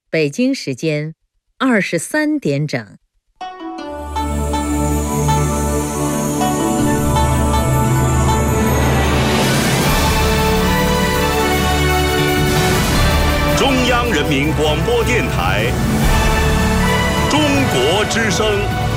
北京时间23点整。 中央人民广播电台中国之声。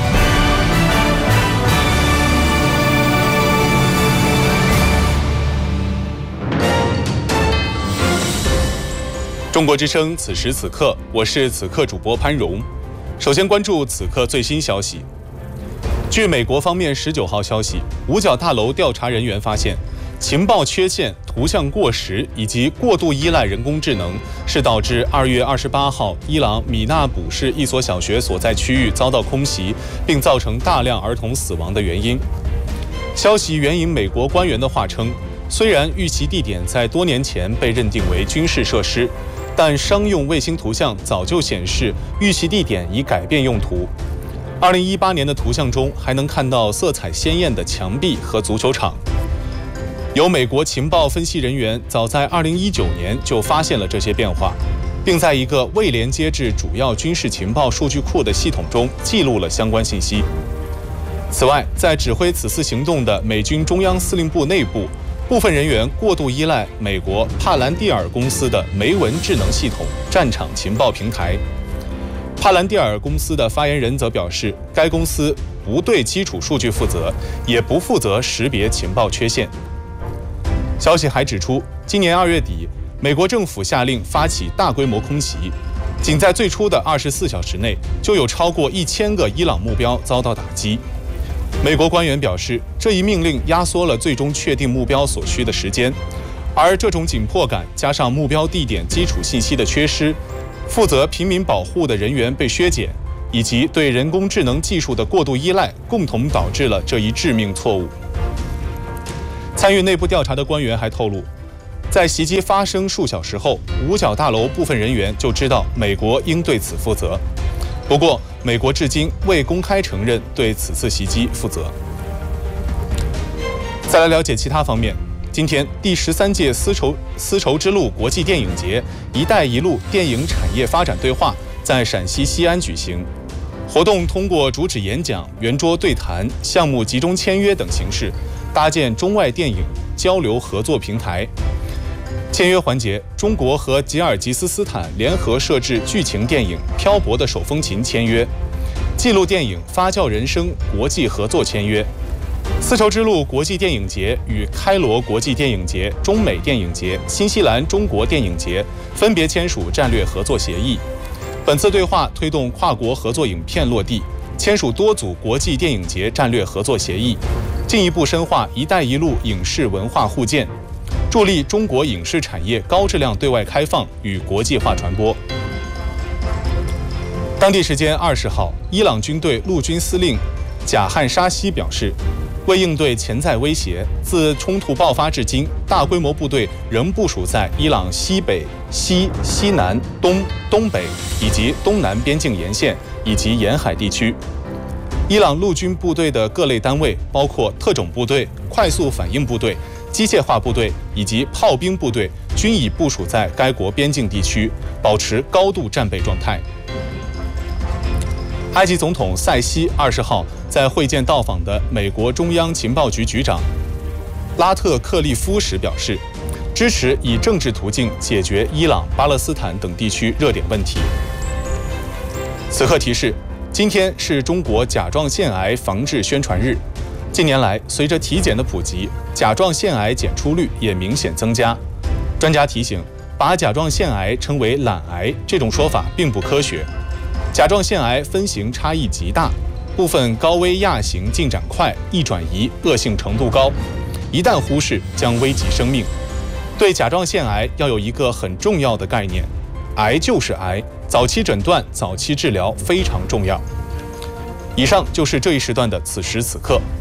中国之声，此时此刻，我是此刻主播潘荣。首先关注此刻最新消息。据美国方面19号消息，五角大楼调查人员发现，情报缺陷、图像过时以及过度依赖人工智能是导致2月28号伊朗米纳卜市一所小学所在区域遭到空袭，并造成大量儿童死亡的原因。消息援引美国官员的话称，虽然遇袭地点在多年前被认定为军事设施，但商用卫星图像早就显示遇袭地点已改变用途。2018年的图像中还能看到色彩鲜艳的墙壁和足球场。有美国情报分析人员早在2019年就发现了这些变化，并在一个未连接至主要军事情报数据库的系统中记录了相关信息。此外，在指挥此次行动的美军中央司令部内部，部分人员过度依赖美国帕兰蒂尔公司的梅文智能系统战场情报平台。帕兰蒂尔公司的发言人则表示，该公司不对基础数据负责，也不负责识别情报缺陷。消息还指出，今年2月底，美国政府下令发起大规模空袭，仅在最初的24小时内，就有超过1000个伊朗目标遭到打击。美国官员表示，这一命令压缩了最终确定目标所需的时间，而这种紧迫感加上目标地点基础信息的缺失，负责平民保护的人员被削减，以及对人工智能技术的过度依赖，共同导致了这一致命错误。参与内部调查的官员还透露，在袭击发生数小时后，五角大楼部分人员就知道美国应对此负责。不过，美国至今未公开承认对此次袭击负责。再来了解其他方面，今天第13届丝绸之路国际电影节“一带一路”电影产业发展对话在陕西西安举行。活动通过主旨演讲、圆桌对谈、项目集中签约等形式，搭建中外电影交流合作平台。签约环节，中国和吉尔吉斯斯坦联合摄制剧情电影《漂泊的手风琴》签约，纪录电影《发酵人生》国际合作签约。丝绸之路国际电影节与开罗国际电影节、中美电影节、新西兰中国电影节分别签署战略合作协议。本次对话推动跨国合作影片落地，签署多组国际电影节战略合作协议，进一步深化“一带一路”影视文化互鉴，助力中国影视产业高质量对外开放与国际化传播。当地时间20号，伊朗军队陆军司令贾汉沙西表示，为应对潜在威胁，自冲突爆发至今，大规模部队仍部署在伊朗西北、西南、东北以及东南边境沿线以及沿海地区。伊朗陆军部队的各类单位，包括特种部队、快速反应部队、机械化部队以及炮兵部队，均已部署在该国边境地区，保持高度战备状态。埃及总统塞西20号在会见到访的美国中央情报局局长拉特克利夫时表示，支持以政治途径解决伊朗、巴勒斯坦等地区热点问题。此刻提示，今天是中国甲状腺癌防治宣传日。近年来，随着体检的普及，甲状腺癌检出率也明显增加。专家提醒，把甲状腺癌称为懒癌这种说法并不科学。甲状腺癌分型差异极大，部分高危亚型进展快，易转移，恶性程度高，一旦忽视将危及生命。对甲状腺癌要有一个很重要的概念，癌就是癌，早期诊断、早期治疗非常重要。以上就是这一时段的此时此刻。